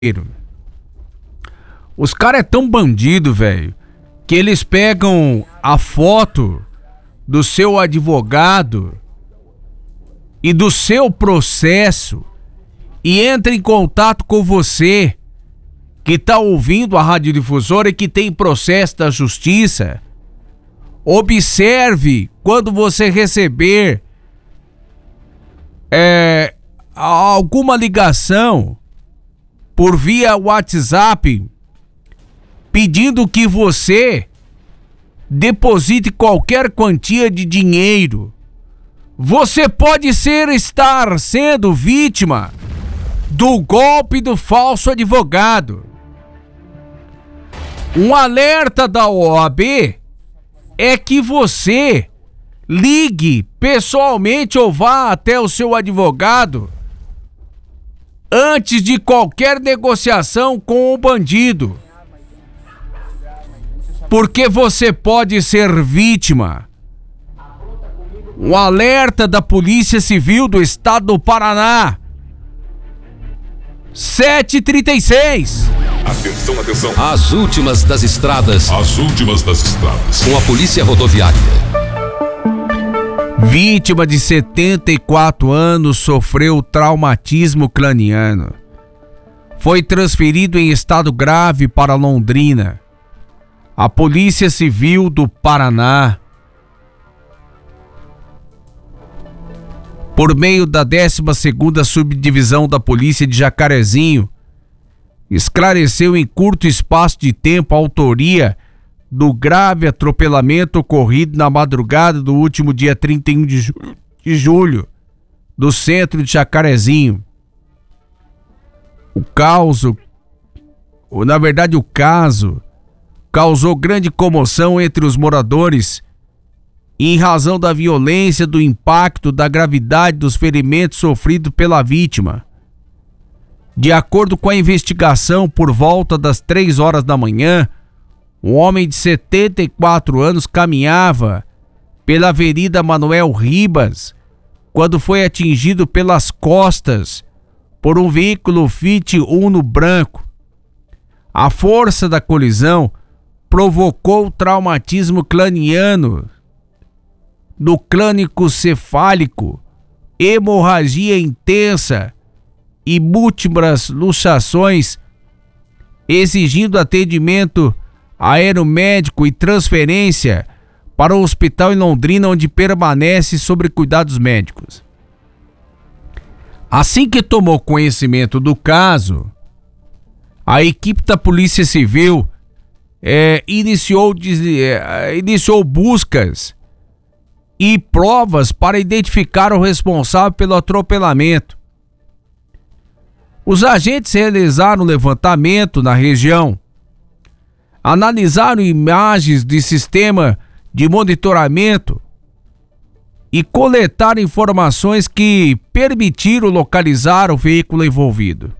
Os caras é tão bandido, velho, que eles pegam a foto do seu advogado e do seu processo e entram em contato com você que tá ouvindo a radiodifusora e que tem processo da justiça. Observe quando você receber alguma ligação por via WhatsApp pedindo que você deposite qualquer quantia de dinheiro. Você pode estar sendo vítima do golpe do falso advogado. Um alerta da OAB é que você ligue pessoalmente ou vá até o seu advogado antes de qualquer negociação com o bandido. Porque você pode ser vítima. Um alerta da Polícia Civil do Estado do Paraná. 7h36. Atenção, atenção. As últimas das estradas. As últimas das estradas. Com a Polícia Rodoviária. Vítima de 74 anos sofreu traumatismo craniano. Foi transferido em estado grave para Londrina. A Polícia Civil do Paraná, por meio da 12ª Subdivisão da Polícia de Jacarezinho, esclareceu em curto espaço de tempo a autoria do grave atropelamento ocorrido na madrugada do último dia 31 de julho, do centro de Jacarezinho. O caso causou grande comoção entre os moradores em razão da violência, do impacto, da gravidade dos ferimentos sofridos pela vítima. De acordo com a investigação, por volta das 3 horas da manhã, um homem de 74 anos caminhava pela Avenida Manuel Ribas quando foi atingido pelas costas por um veículo Fiat Uno branco. A força da colisão provocou traumatismo craniano do crânio cefálico, hemorragia intensa e múltiplas luxações, exigindo atendimento aeromédico e transferência para o hospital em Londrina, onde permanece sob cuidados médicos. Assim que tomou conhecimento do caso, a equipe da Polícia Civil iniciou buscas e provas para identificar o responsável pelo atropelamento. Os agentes realizaram um levantamento na região, analisaram imagens de sistema de monitoramento e coletaram informações que permitiram localizar o veículo envolvido.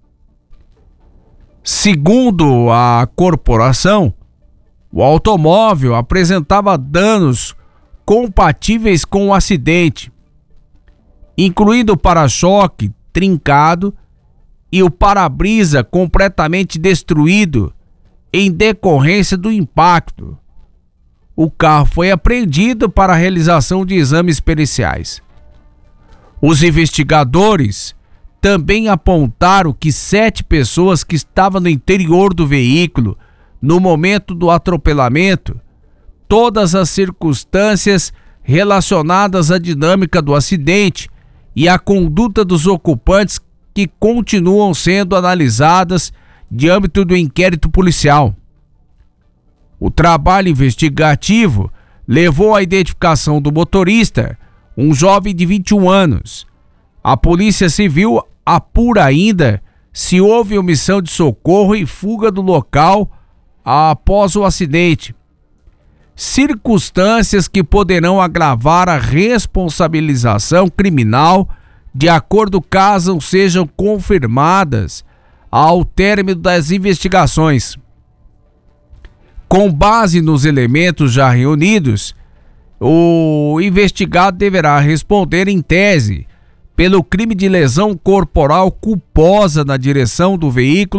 Segundo a corporação, o automóvel apresentava danos compatíveis com o acidente, incluindo o para-choque trincado e o para-brisa completamente destruído em decorrência do impacto. O carro foi apreendido para a realização de exames periciais. Os investigadores também apontaram que 7 pessoas que estavam no interior do veículo no momento do atropelamento, todas as circunstâncias relacionadas à dinâmica do acidente e à conduta dos ocupantes que continuam sendo analisadas de âmbito do inquérito policial. O trabalho investigativo levou à identificação do motorista, um jovem de 21 anos. A Polícia Civil apura ainda se houve omissão de socorro e fuga do local após o acidente. Circunstâncias que poderão agravar a responsabilização criminal de acordo caso sejam confirmadas ao término das investigações. Com base nos elementos já reunidos, o investigado deverá responder em tese pelo crime de lesão corporal culposa na direção do veículo